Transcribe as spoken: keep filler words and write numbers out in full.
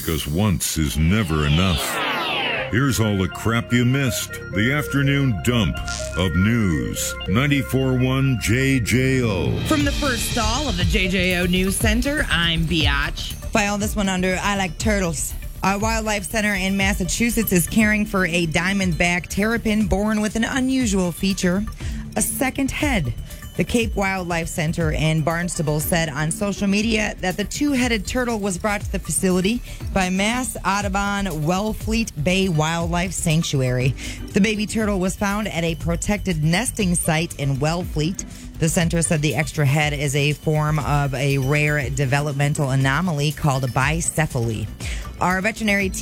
because once is never enough. Here's all the crap you missed. The afternoon dump of news. ninety-four point one J J O. From the first stall of the J J O News Center, I'm Biatch. File this one under I Like Turtles. Our wildlife center in Massachusetts is caring for a diamondback terrapin born with an unusual feature, a second head. The Cape Wildlife Center in Barnstable said on social media that the two-headed turtle was brought to the facility by Mass Audubon Wellfleet Bay Wildlife Sanctuary. The baby turtle was found at a protected nesting site in Wellfleet. The center said the extra head is a form of a rare developmental anomaly called bicephaly. Our veterinary team